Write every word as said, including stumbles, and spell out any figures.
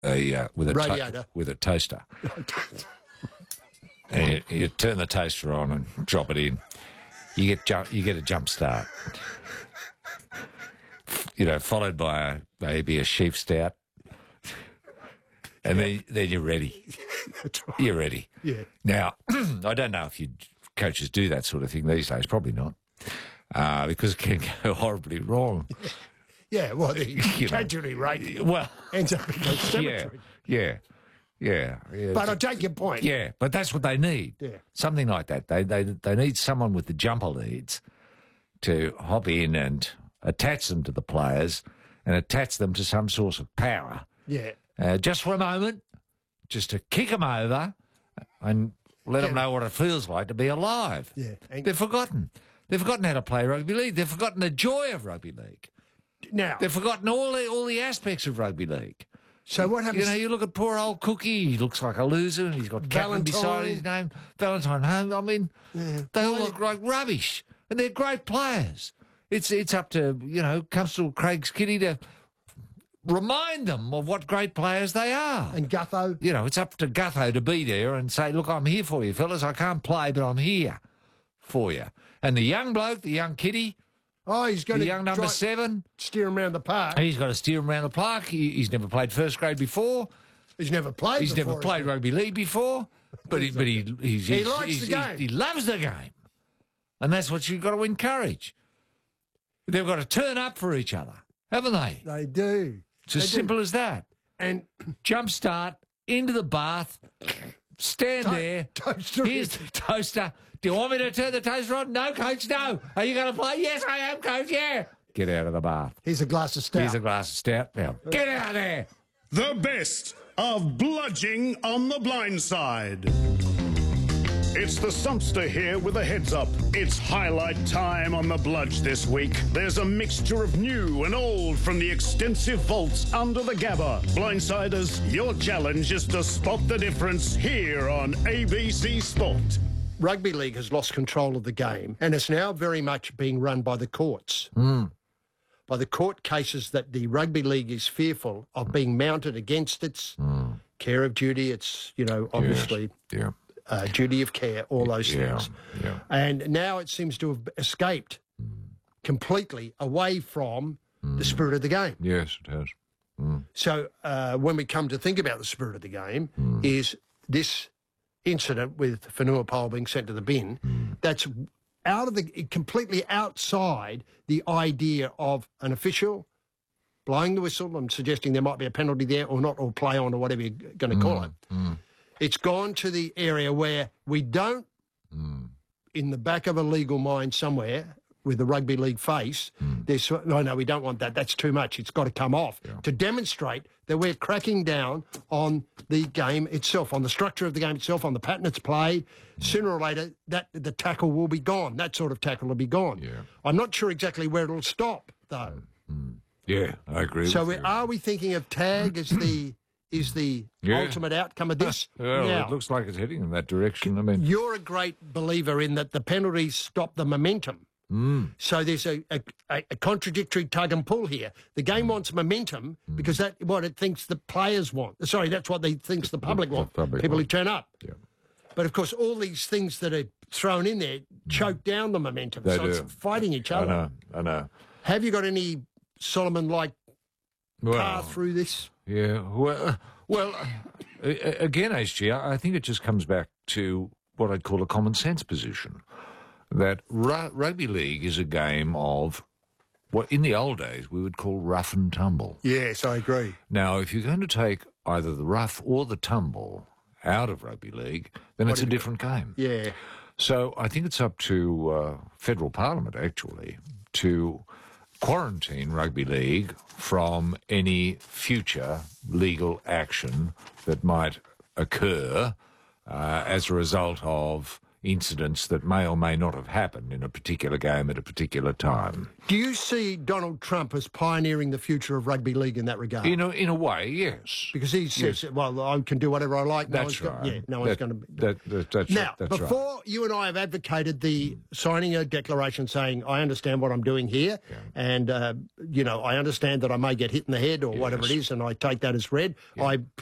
a uh, with a Radiator. to- with a toaster. And you, you turn the toaster on and drop it in. You get jump, you get a jump start. You know, followed by a, maybe a sheep stout, and then then you're ready. That's right. You're ready. Yeah. Now, I don't know if you coaches do that sort of thing these days. Probably not, uh, because it can go horribly wrong. Yeah, well, the You know. casualty rate Well, ends up being a yeah, cemetery. yeah, yeah, yeah. But I take your point. Yeah, but that's what they need. Yeah. Something like that. They they they need someone with the jumper leads to hop in and attach them to the players and attach them to some source of power. Yeah. Uh, just for a moment, just to kick them over and let them Yeah. know what it feels like to be alive. Yeah. And They've forgotten. They've forgotten how to play rugby league. They've forgotten the joy of rugby league. now, They've forgotten all the all the aspects of rugby league. so what happens? You know, you look at poor old Cookie. He looks like a loser, and he's got Captain beside Valentine. his name, Valentine Holmes. I mean, they all look like rubbish, and they're great players. It's it's up to you know Constable Craig's Kitty to remind them of what great players they are. and Gutho. You know, it's up to Gutho to be there and say, "Look, I'm here for you, fellas. I can't play, but I'm here for you." And the young bloke, the young Kitty, Oh, he's going the to young number try, seven, steer him around the park. he's got to steer him around the park. He, he's never played first grade before. He's never played. He's before, never played rugby league before, but he, but he he's, He he's, likes he's, the he's- game. He loves the game, and that's what you've got to encourage. They've got to turn up for each other, haven't they? They do. It's as They do. simple as that. And Jump start into the bath, stand To- there. toaster Here's in. the toaster. Do you want me to turn the toaster on? No, coach. No. Are you going to play? Yes, I am, coach. Yeah. Get out of the bath. here's a glass of stout. Here's a glass of stout. Now get out of there. The best of bludging on the blind side. It's the Sumpster here with a heads up. It's highlight time on the Bludge this week. There's a mixture of new and old from the extensive vaults under the Gabba. Blindsiders, your challenge is to spot the difference here on A B C Sport. Rugby league has lost control of the game and it's now very much being run by the courts. By the court cases that the rugby league is fearful of being mounted against its care of duty, its, you know, obviously Yeah. uh, duty of care, all those Yeah. things. Yeah. And now it seems to have escaped completely away from the spirit of the game. Yes, it has. So uh, when we come to think about the spirit of the game, is this incident with Fanua Pole being sent to the bin, that's out of the completely outside the idea of an official blowing the whistle and suggesting there might be a penalty there or not, or play on or whatever you're going to call it. It's gone to the area where we don't, in the back of a legal mind somewhere, with the rugby league face, there's no, no, we don't want that. That's too much. It's got to come off to demonstrate that we're cracking down on the game itself, on the structure of the game itself, on the pattern it's played. Sooner or later, that the tackle will be gone. That sort of tackle will be gone. Yeah. I'm not sure exactly where it'll stop, though. Yeah, I agree. So with we, you. are we thinking of tag as the is the Yeah. ultimate outcome of this? Well, Now, it looks like it's heading in that direction. I mean, you're a great believer in that the penalties stop the momentum. Mm. So there's a, a, a contradictory tug and pull here. The game wants momentum because that's what it thinks the players want. Sorry, that's what they thinks the public the want, public people want. who turn up. Yeah. But, of course, all these things that are thrown in there choke down the momentum. They so do. it's fighting each I other. know, I know. Have you got any Solomon-like Well, path through this? yeah. Well, well, uh, again, H G, I I think it just comes back to what I'd call a common sense position. That ru- rugby league is a game of what in the old days we would call rough and tumble. Yes, I agree. Now, if you're going to take either the rough or the tumble out of rugby league, then it's a different game. Yeah. So I think it's up to uh, federal parliament, actually, to quarantine rugby league from any future legal action that might occur uh, as a result of incidents that may or may not have happened in a particular game at a particular time. Do you see Donald Trump as pioneering the future of rugby league in that regard? In a, in a way, yes. Because he says, Yes. well, I can do whatever I like. No That's one's right. Go- yeah, no one's That- going to... That, that, that's Now, right. That's before right. you and I have advocated the signing a declaration saying, I understand what I'm doing here, and, uh, you know, I understand that I may get hit in the head or whatever it Yes. is, and I take that as read, I